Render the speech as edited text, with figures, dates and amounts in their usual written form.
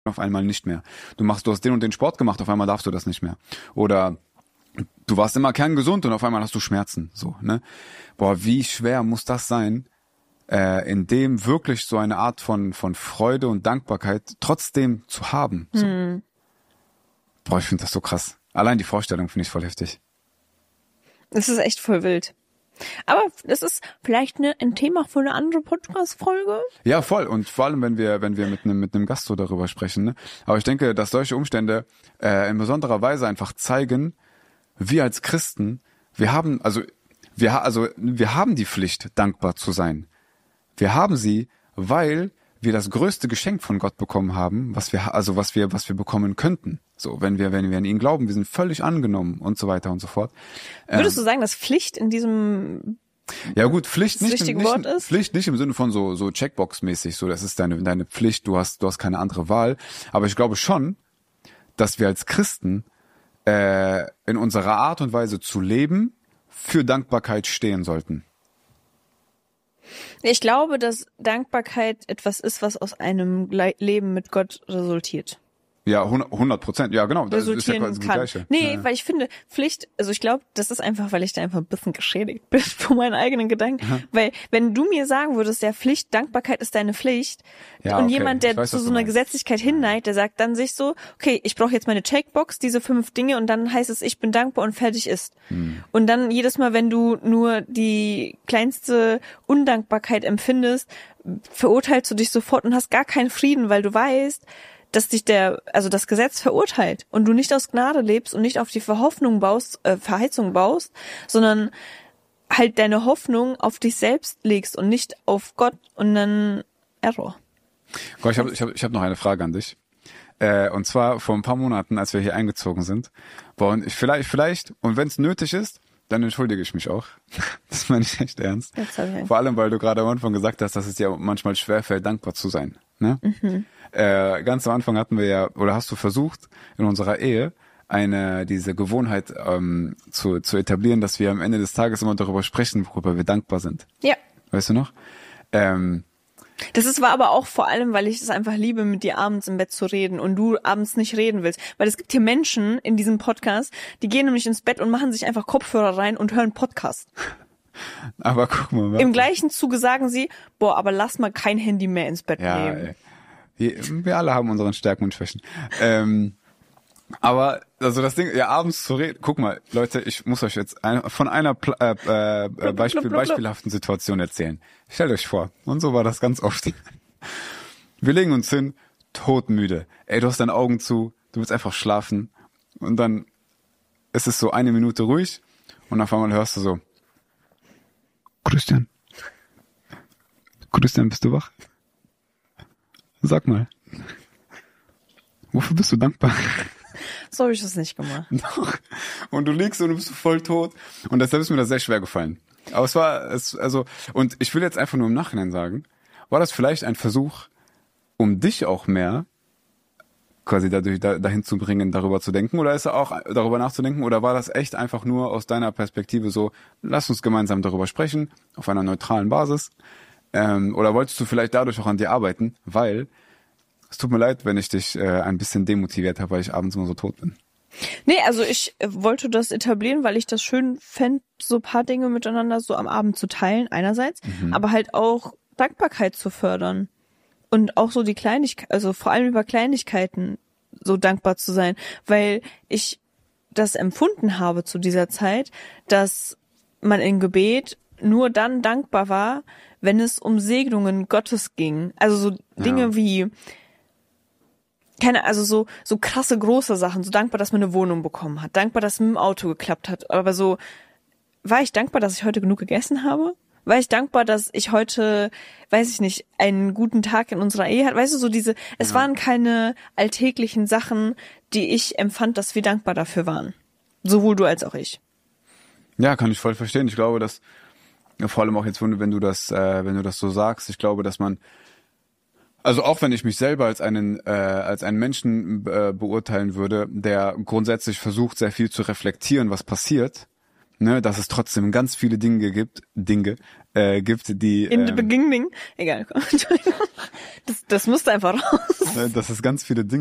auf einmal nicht mehr. Du hast den und den Sport gemacht, auf einmal darfst du das nicht mehr. Oder du warst immer kerngesund und auf einmal hast du Schmerzen. So, ne? Boah, wie schwer muss das sein, in dem wirklich so eine Art von Freude und Dankbarkeit trotzdem zu haben. So. Boah, ich finde das so krass. Allein die Vorstellung finde ich voll heftig. Das ist echt voll wild. Aber das ist vielleicht ein Thema für eine andere Podcast-Folge. Ja, voll. Und vor allem, wenn wir mit einem Gast so darüber sprechen. Ne? Aber ich denke, dass solche Umstände in besonderer Weise einfach zeigen, wir als Christen, wir haben die Pflicht, dankbar zu sein. Wir haben sie, weil wir das größte Geschenk von Gott bekommen haben, was wir bekommen könnten. So, wenn wir an ihn glauben, wir sind völlig angenommen und so weiter und so fort. Würdest du sagen, dass Pflicht in diesem ja gut, Pflicht nicht ist? Pflicht nicht im Sinne von so Checkbox-mäßig, so das ist deine Pflicht, du hast keine andere Wahl. Aber ich glaube schon, dass wir als Christen in unserer Art und Weise zu leben für Dankbarkeit stehen sollten. Ich glaube, dass Dankbarkeit etwas ist, was aus einem Leben mit Gott resultiert. Ja, 100%. Ja, genau. Das ist ja quasi das Gleiche. Nee, weil ich finde, Pflicht, also ich glaube, das ist einfach, weil ich da einfach ein bisschen geschädigt bin von meinen eigenen Gedanken. Ja. Weil, wenn du mir sagen würdest, der Pflicht, Dankbarkeit ist deine Pflicht, ja, und okay, jemand, der zu so einer Gesetzlichkeit hinneigt, der sagt dann sich so, okay, ich brauche jetzt meine Checkbox, diese 5 Dinge, und dann heißt es, ich bin dankbar und fertig ist. Und dann jedes Mal, wenn du nur die kleinste Undankbarkeit empfindest, verurteilst du dich sofort und hast gar keinen Frieden, weil du weißt, dass dich das Gesetz verurteilt und du nicht aus Gnade lebst und nicht auf die Verheizung baust, sondern halt deine Hoffnung auf dich selbst legst und nicht auf Gott, und dann Error. Ich hab noch eine Frage an dich. Und zwar vor ein paar Monaten, als wir hier eingezogen sind. Und vielleicht, und wenn es nötig ist, dann entschuldige ich mich auch. Das meine ich echt ernst. Vor allem, weil du gerade am Anfang gesagt hast, dass es dir manchmal schwerfällt, dankbar zu sein. Ne? Ganz am Anfang hast du versucht, in unserer Ehe diese Gewohnheit zu etablieren, dass wir am Ende des Tages immer darüber sprechen, worüber wir dankbar sind. Ja. Weißt du noch? War aber auch vor allem, weil ich es einfach liebe, mit dir abends im Bett zu reden und du abends nicht reden willst. Weil es gibt hier Menschen in diesem Podcast, die gehen nämlich ins Bett und machen sich einfach Kopfhörer rein und hören Podcast. Aber guck mal. Im gleichen Zuge sagen sie, aber lass mal kein Handy mehr ins Bett nehmen. Wir alle haben unsere Stärken und Schwächen. Aber also das Ding, ja, abends zu reden, guck mal, Leute, ich muss euch jetzt von einer beispielhaften Situation erzählen. Stellt euch vor, und so war das ganz oft. Wir legen uns hin, todmüde. Ey, du hast deine Augen zu, du willst einfach schlafen, und dann ist es so 1 Minute ruhig, und auf einmal hörst du so: Christian, bist du wach? Sag mal, wofür bist du dankbar? So habe ich das nicht gemacht. Doch. Und du liegst und du bist voll tot. Und deshalb ist mir das sehr schwer gefallen. Aber und ich will jetzt einfach nur im Nachhinein sagen, war das vielleicht ein Versuch, um dich auch mehr quasi dahin zu bringen, darüber zu denken? Oder ist er auch darüber nachzudenken? Oder war das echt einfach nur aus deiner Perspektive so, lass uns gemeinsam darüber sprechen, auf einer neutralen Basis? Oder wolltest du vielleicht dadurch auch an dir arbeiten? Weil es tut mir leid, wenn ich dich ein bisschen demotiviert habe, weil ich abends immer so tot bin. Nee, also ich wollte das etablieren, weil ich das schön fände, so ein paar Dinge miteinander so am Abend zu teilen, einerseits, aber halt auch Dankbarkeit zu fördern. Und auch so die Kleinigkeit, also vor allem über Kleinigkeiten so dankbar zu sein, weil ich das empfunden habe zu dieser Zeit, dass man im Gebet nur dann dankbar war, wenn es um Segnungen Gottes ging. Also so Dinge wie, so krasse große Sachen, so dankbar, dass man eine Wohnung bekommen hat, dankbar, dass es mit dem Auto geklappt hat, aber so, war ich dankbar, dass ich heute genug gegessen habe? War ich dankbar, dass ich heute, weiß ich nicht, einen guten Tag in unserer Ehe hatte? Weißt du, so es waren keine alltäglichen Sachen, die ich empfand, dass wir dankbar dafür waren. Sowohl du als auch ich. Ja, kann ich voll verstehen. Ich glaube, dass, vor allem auch jetzt, wenn du das so sagst, ich glaube, dass man, also auch wenn ich mich selber als einen Menschen beurteilen würde, der grundsätzlich versucht, sehr viel zu reflektieren, was passiert, ne, dass es trotzdem ganz viele Dinge gibt, die in the beginning. Egal, komm, Entschuldigung. Das musste einfach raus. Dass es ganz viele Dinge